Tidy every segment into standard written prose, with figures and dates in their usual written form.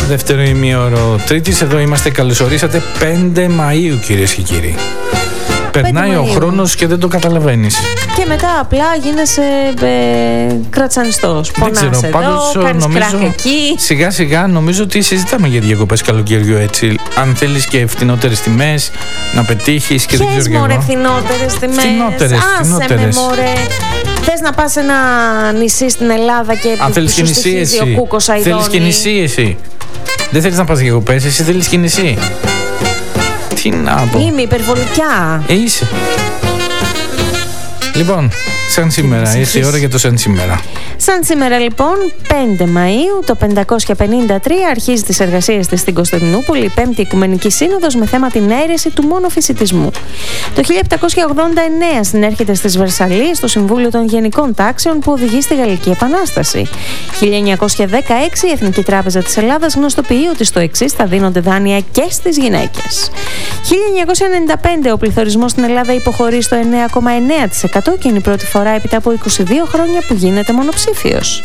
Δεύτερο ημίωρο Τρίτης, εδώ είμαστε. Καλωσορίσατε. 5 Μαΐου, κυρίες και κύριοι. Περνάει ο χρόνος και δεν το καταλαβαίνεις. Και μετά απλά γίνεσαι κρατσανιστός. Πονάς εδώ, κάνεις κράχ εκεί. Σιγά σιγά νομίζω ότι συζητάμε για διακοπές καλοκαιριού, έτσι. Αν θέλεις και φθηνότερες τιμές να πετύχεις και δεν ξέρω και μωρέ φθηνότερες τιμές. Άσε με μωρέ. Θες να πας σε ένα νησί στην Ελλάδα και σου στοιχίζει ο Κούκος Αηδόνη. Θέλεις και νησί εσύ. Δεν θέλεις να πας διακοπές, εσύ θέλεις και νησί. Τι να πω. Είμαι υπερβολικά. Είσαι. Λοιπόν, σαν σήμερα, ήρθε η ώρα για το σαν σήμερα. Σαν σήμερα λοιπόν, 5 Μαΐου, το 553 αρχίζει τις εργασίες της στην Κωνσταντινούπολη η Πέμπτη Οικουμενική Σύνοδος με θέμα την αίρεση του μονοφυσιτισμού. Το 1789 συνέρχεται στις Βερσαλλίες το Συμβούλιο των Γενικών Τάξεων που οδηγεί στη Γαλλική Επανάσταση. 1916 η Εθνική Τράπεζα της Ελλάδας γνωστοποιεί ότι στο εξής θα δίνονται δάνεια και στις γυναίκες. 1995 ο πληθωρισμός στην Ελλάδα υποχωρεί στο 9,9% και είναι η πρώτη φορά έπειτα από 22 χρόνια που γίνεται μονοψήφιος.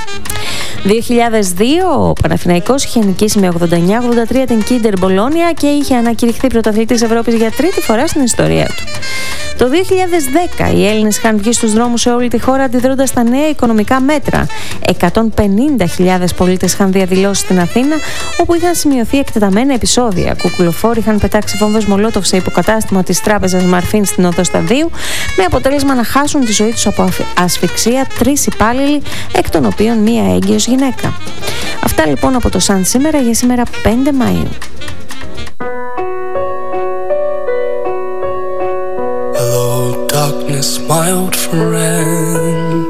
2002 ο Παναθηναϊκός είχε νικήσει με 89-83 την Κίντερ Μπολόνια και είχε ανακηρυχθεί πρωταθλητής Ευρώπης για τρίτη φορά στην ιστορία του. Το 2010 οι Έλληνες είχαν βγει στους δρόμους σε όλη τη χώρα αντιδρώντας στα νέα οικονομικά μέτρα. 150.000 πολίτες είχαν διαδηλώσει στην Αθήνα, όπου είχαν σημειωθεί εκτεταμένα επεισόδια. Κουκουλοφόροι είχαν πετάξει βόμβες μολότοφ σε υποκατάστημα της τράπεζας Μαρφίν στην Οδό Σταδίου, με αποτέλεσμα να χάσουν τη ζωή τους από ασφυξία 3 υπάλληλοι, εκ των οποίων μία έγκυος γυναίκα. Αυτά λοιπόν από το Σαν σήμερα για σήμερα 5 Μαΐου. Darkness, my old friend,